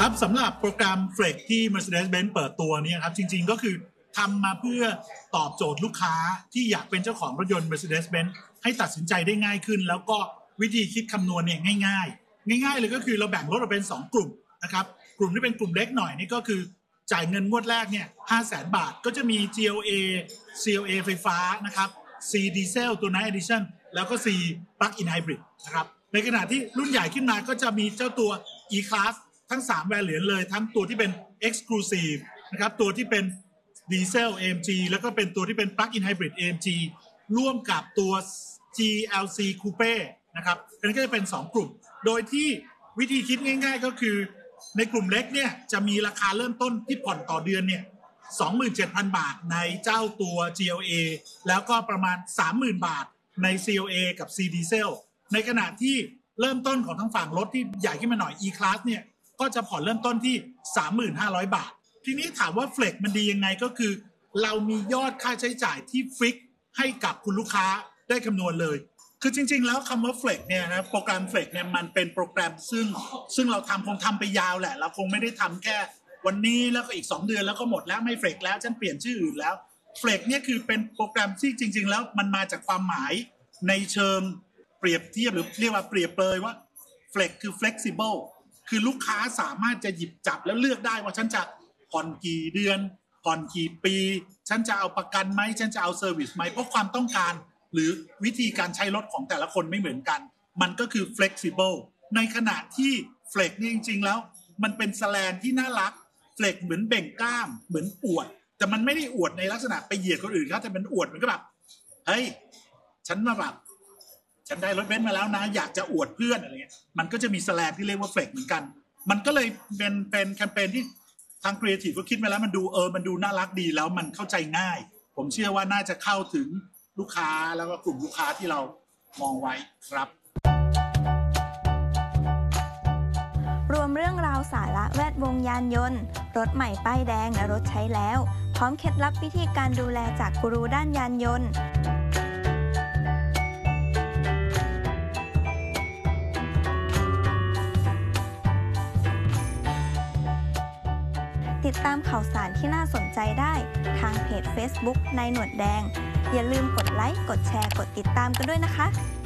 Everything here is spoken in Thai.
ครับสำหรับโปรแกรม Flex ที่ Mercedes-Benz เปิดตัวนี้ครับจริงๆก็คือทำมาเพื่อตอบโจทย์ลูกค้าที่อยากเป็นเจ้าของรถยนต์ Mercedes-Benz ให้ตัดสินใจได้ง่ายขึ้นแล้วก็วิธีคิดคำนวณเนี่ยง่ายๆเลยก็คือเราแบ่งรถออกเป็น2กลุ่มนะครับกลุ่มที่เป็นกลุ่มเล็กหน่อยนี่ก็คือจ่ายเงินงวดแรกเนี่ย 500,000 บาทก็จะมี CLA ไฟฟ้านะครับ C Diesel ตัว Night Edition แล้วก็ C Plug-in Hybrid นะครับในขณะที่รุ่นใหญ่ขึ้นมาก็จะมีเจ้าตัว E-Class ทั้ง3 variant เลยทั้งตัวที่เป็น Exclusive นะครับตัวที่เป็น Diesel AMG แล้วก็เป็นตัวที่เป็น Plug-in Hybrid AMG ร่วมกับตัว GLC Coupe นะครับอันนี้ก็จะเป็น2กลุ่มโดยที่วิธีคิดง่ายๆก็คือในกลุ่มเล็กเนี่ยจะมีราคาเริ่มต้นที่ผ่อนต่อเดือนเนี่ย 27,000 บาทในเจ้าตัว GLA แล้วก็ประมาณ 30,000 บาทใน CLA กับ C Diesel ในขณะที่เริ่มต้นของทั้งฝั่งรถที่ใหญ่ขึ้นมาหน่อย E-Class เนี่ยก็จะผ่อนเริ่มต้นที่ 3,500 บาททีนี้ถามว่า Flex มันดียังไงก็คือเรามียอดค่าใช้จ่ายที่ฟิกให้กับคุณลูกค้าได้คำนวณเลยคือจริงๆแล้วคำว่า Flex เนี่ยนะโปรแกรม Flex เนี่ยมันเป็นโปรแกรมซึ่งเราคงทำไปยาวแหละเราคงไม่ได้ทำแค่วันนี้แล้วก็อีก2 เดือนแล้วก็หมดแล้วไม่ Flex แล้วฉันเปลี่ยนชื่ออื่นแล้ว Flex เนี่ยคือเป็นโปรแกรมที่จริงๆแล้วมันมาจากความหมายในเชิงเปรียบเทียบหรือเรียกว่าเปรียบเปรยว่า Flex คือ flexible คือลูกค้าสามารถจะหยิบจับแล้วเลือกได้ว่าฉันจะผ่อนกี่เดือนผ่อนกี่ปีฉันจะเอาประกันไหมฉันจะเอาเซอร์วิสไหมเพราะความต้องการหรือวิธีการใช้รถของแต่ละคนไม่เหมือนกันมันก็คือ flexible ในขณะที่ flex นี่จริงๆแล้วมันเป็นแสแลงที่น่ารัก flex เหมือนเบ่งกล้ามเหมือนอวดแต่มันไม่ได้อวดในลักษณะไปเหยียดคนอื่นครับแต่มันอวดมันก็แบบเฮ้ยฉันได้รถเบนซ์มาแล้วนะอยากจะอวดเพื่อนอะไรเงี้ยมันก็จะมีแสแลงที่เรียกว่า flex เหมือนกันมันก็เลยเป็นแคมเปญที่ทางครีเอทีฟก็คิดมาแล้วมันดูน่ารักดีแล้วมันเข้าใจง่ายผมเชื่อว่าน่าจะเข้าถึงลูกค้าแล้วก็กลุ่มลูกค้าที่เรามองไว้ครับรวมเรื่องราวสาระแวดวงยานยนต์รถใหม่ป้ายแดงและรถใช้แล้วพร้อมเคล็ดลับวิธีการดูแลจากกูรูด้านยานยนต์ติดตามข่าวสารที่น่าสนใจได้ทางเพจ Facebook นายหนวดแดงอย่าลืมกดไลค์กดแชร์กดติดตามกันด้วยนะคะ